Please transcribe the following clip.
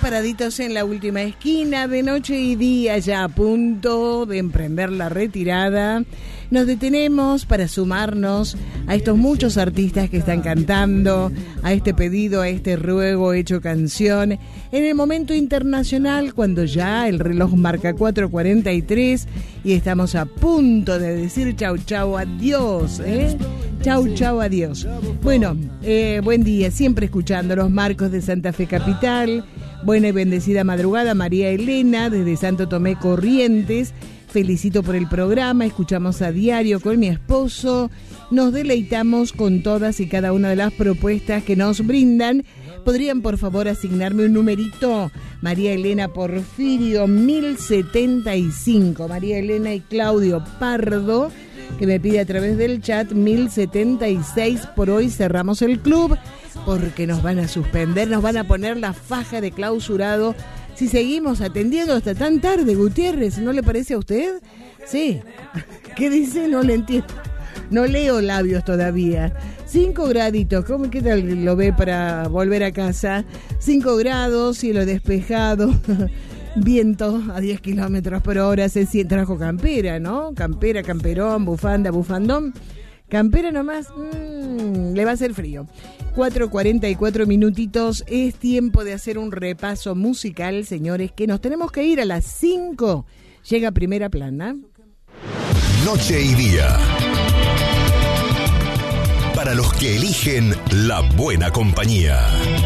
paraditos en la última esquina, de noche y día, ya a punto de emprender la retirada. Nos detenemos para sumarnos a estos muchos artistas que están cantando, a este pedido, a este ruego hecho canción, en el momento internacional, cuando ya el reloj marca 4:43 y estamos a punto de decir chau, chau, adiós, Chau, chau, adiós. Bueno, buen día, siempre escuchando los Marcos de Santa Fe Capital. Buena y bendecida madrugada, María Elena, desde Santo Tomé, Corrientes. Felicito por el programa, escuchamos a diario con mi esposo. Nos deleitamos con todas y cada una de las propuestas que nos brindan. ¿Podrían, por favor, asignarme un numerito? María Elena Porfirio, 1075. María Elena y Claudio Pardo, que me pide a través del chat 1076. Por hoy cerramos el club porque nos van a suspender, nos van a poner la faja de clausurado si seguimos atendiendo hasta tan tarde. Gutiérrez, ¿no le parece a usted? Sí. ¿Qué dice? No le entiendo. No leo labios todavía. 5 graditos, ¿qué tal lo ve para volver a casa? 5 grados, cielo despejado. Viento a 10 kilómetros por hora. Se siente, trajo campera, ¿no? Campera, camperón, bufanda, bufandón. Campera nomás, le va a hacer frío. 4:44 minutitos. Es tiempo de hacer un repaso musical, señores, que nos tenemos que ir a las 5. Llega Primera Plana. Noche y día. Para los que eligen la buena compañía.